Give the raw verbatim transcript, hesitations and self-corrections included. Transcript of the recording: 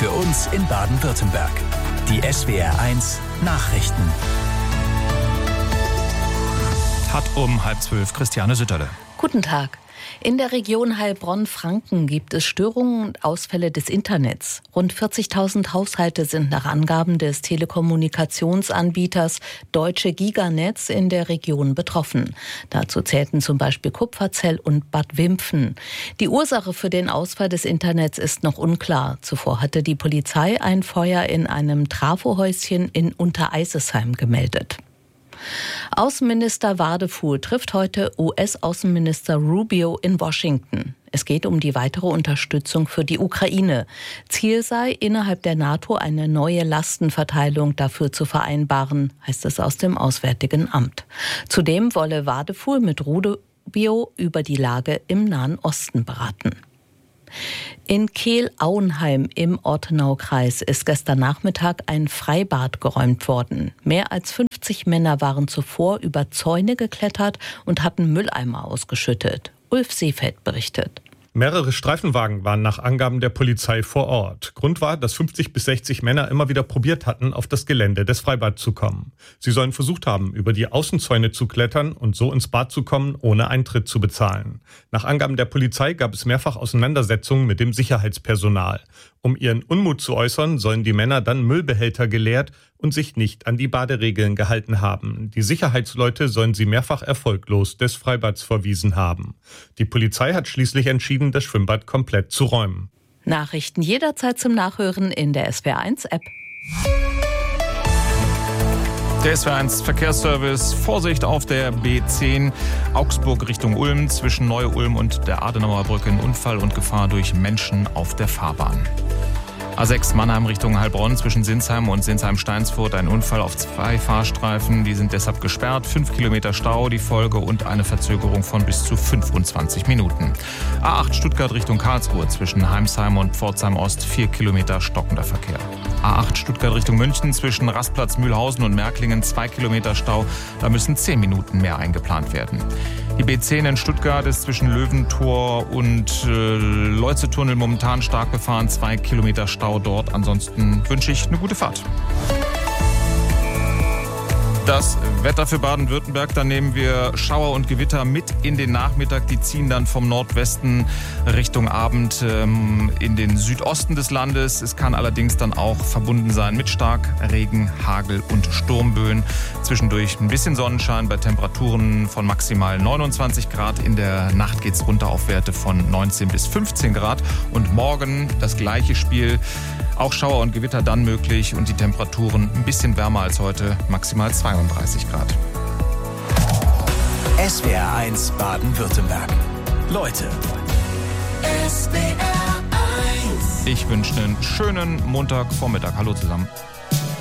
Für uns in Baden-Württemberg. Die S W R eins Nachrichten. Hat um halb zwölf Christiane Sütterle. Guten Tag. In der Region Heilbronn-Franken gibt es Störungen und Ausfälle des Internets. Rund vierzigtausend Haushalte sind nach Angaben des Telekommunikationsanbieters Deutsche Giganetz in der Region betroffen. Dazu zählten zum Beispiel Kupferzell und Bad Wimpfen. Die Ursache für den Ausfall des Internets ist noch unklar. Zuvor hatte die Polizei ein Feuer in einem Trafohäuschen in Untereisesheim gemeldet. Außenminister Wadefuhl trifft heute U S-Außenminister Rubio in Washington. Es geht um die weitere Unterstützung für die Ukraine. Ziel sei, innerhalb der NATO eine neue Lastenverteilung dafür zu vereinbaren, heißt es aus dem Auswärtigen Amt. Zudem wolle Wadefuhl mit Rubio über die Lage im Nahen Osten beraten. In Kehl-Auenheim im Ortenaukreis ist gestern Nachmittag ein Freibad geräumt worden. Mehr als fünfzig Männer waren zuvor über Zäune geklettert und hatten Mülleimer ausgeschüttet. Ulf Seefeld berichtet. Mehrere Streifenwagen waren nach Angaben der Polizei vor Ort. Grund war, dass fünfzig bis sechzig Männer immer wieder probiert hatten, auf das Gelände des Freibads zu kommen. Sie sollen versucht haben, über die Außenzäune zu klettern und so ins Bad zu kommen, ohne Eintritt zu bezahlen. Nach Angaben der Polizei gab es mehrfach Auseinandersetzungen mit dem Sicherheitspersonal. Um ihren Unmut zu äußern, sollen die Männer dann Müllbehälter geleert und sich nicht an die Baderegeln gehalten haben. Die Sicherheitsleute sollen sie mehrfach erfolglos des Freibads verwiesen haben. Die Polizei hat schließlich entschieden, das Schwimmbad komplett zu räumen. Nachrichten jederzeit zum Nachhören in der S W R eins App. Der S W R eins Verkehrsservice, Vorsicht auf der B zehn, Augsburg Richtung Ulm, zwischen Neu-Ulm und der Adenauer Brücke ein Unfall und Gefahr durch Menschen auf der Fahrbahn. A sechs Mannheim Richtung Heilbronn, zwischen Sinsheim und Sinsheim-Steinsfurt ein Unfall auf zwei Fahrstreifen, die sind deshalb gesperrt, fünf Kilometer Stau, die Folge und eine Verzögerung von bis zu fünfundzwanzig Minuten. A acht Stuttgart Richtung Karlsruhe, zwischen Heimsheim und Pforzheim Ost, vier Kilometer stockender Verkehr. A acht Stuttgart Richtung München, zwischen Rastplatz Mühlhausen und Märklingen, zwei Kilometer Stau, da müssen zehn Minuten mehr eingeplant werden. Die B zehn in Stuttgart ist zwischen Löwentor und äh, Leutze-Tunnel momentan stark befahren, zwei Kilometer Stau dort. Ansonsten wünsche ich eine gute Fahrt. Das Wetter für Baden-Württemberg, da nehmen wir Schauer und Gewitter mit in den Nachmittag. Die ziehen dann vom Nordwesten Richtung Abend ähm, in den Südosten des Landes. Es kann allerdings dann auch verbunden sein mit Starkregen, Hagel und Sturmböen. Zwischendurch ein bisschen Sonnenschein bei Temperaturen von maximal neunundzwanzig Grad. In der Nacht geht's runter auf Werte von neunzehn bis fünfzehn Grad. Und morgen das gleiche Spiel. Auch Schauer und Gewitter dann möglich und die Temperaturen ein bisschen wärmer als heute, maximal zweiunddreißig Grad. S W R eins Baden-Württemberg. Leute. S W R eins. Ich wünsche einen schönen Montagvormittag. Hallo zusammen.